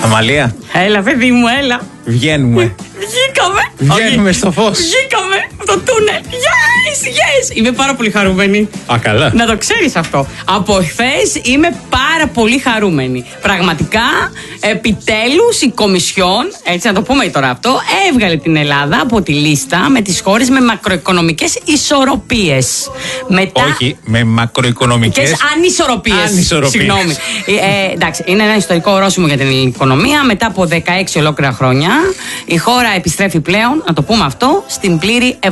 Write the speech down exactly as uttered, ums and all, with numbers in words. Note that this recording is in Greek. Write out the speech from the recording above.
Αμαλία. Έλα, παιδί μου, έλα. Βγαίνουμε. Βγήκαμε. Βγαίνουμε Όχι. στο φως. Βγήκαμε από το τούνελ. Yes, yes. Είμαι πάρα πολύ χαρούμενη. Α, καλά. Να το ξέρεις αυτό. Από χθες είμαι πάρα πολύ χαρούμενη. Πραγματικά, επιτέλους η Κομισιόν, έτσι να το πούμε τώρα αυτό, έβγαλε την Ελλάδα από τη λίστα με τις χώρες με μακροοικονομικές ισορροπίες. Μετά... Όχι, με μακροοικονομικές ανισορροπίες. Ανισορροπίες. Συγγνώμη. Ε, εντάξει, είναι ένα ιστορικό ορόσημο για την ελληνική οικονομία. Μετά από δεκαέξι ολόκληρα χρόνια, η χώρα επιστρέφει πλέον, να το πούμε αυτό, στην πλήρη Ευρωπαϊκή.